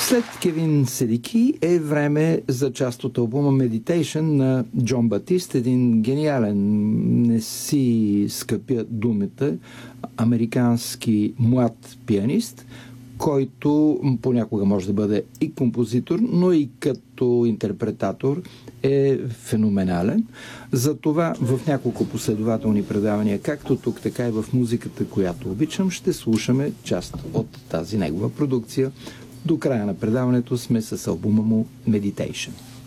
След Кевин Седики е време за част от албума Meditation на Джон Батист, един гениален, не си скъпя думата, американски млад пианист, който понякога може да бъде и композитор, но и като интерпретатор е феноменален. Затова в няколко последователни предавания, както тук, така и в музиката, която обичам, ще слушаме част от тази негова продукция. До края на предаването сме с албума му Meditation.